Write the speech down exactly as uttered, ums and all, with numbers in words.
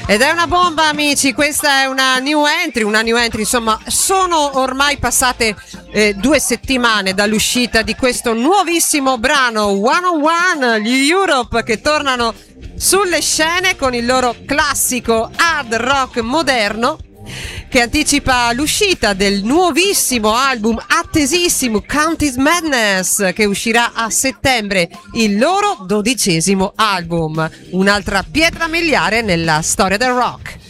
Ed è una bomba, amici, questa è una new entry, una new entry, insomma, sono ormai passate eh, due settimane dall'uscita di questo nuovissimo brano One on One, gli Europe che tornano sulle scene con il loro classico hard rock moderno che anticipa l'uscita del nuovissimo album attesissimo Countess Madness, che uscirà a settembre, il loro dodicesimo album, un'altra pietra miliare nella storia del rock.